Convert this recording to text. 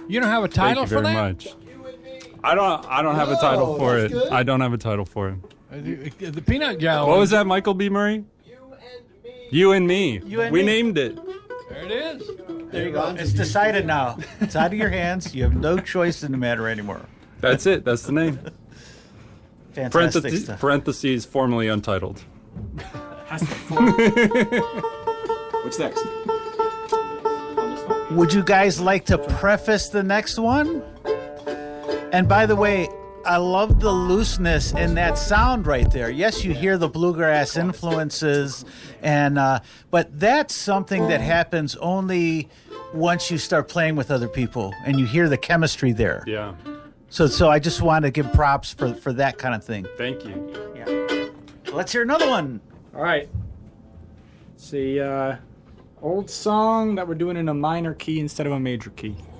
You don't have a Thank title you for very that? much. I don't have a title for it. good. I don't have a title for it. The peanut gallery. What was that, Michael B. Murray? You and me. You and we me. named it. There it is. There you go. It's decided now. It's out of your hands. You have no choice in the matter anymore. That's it. That's the name. Fantastic stuff. Parentheses, formerly untitled. What's next? Would you guys like to preface the next one? And by the way, I love the looseness in that sound right there. Yes, you hear the bluegrass influences, and but that's something that happens only once you start playing with other people and you hear the chemistry there. Yeah. So I just want to give props for that kind of thing. Thank you. Yeah. Let's hear another one. All right. See, old song that we're doing in a minor key instead of a major key.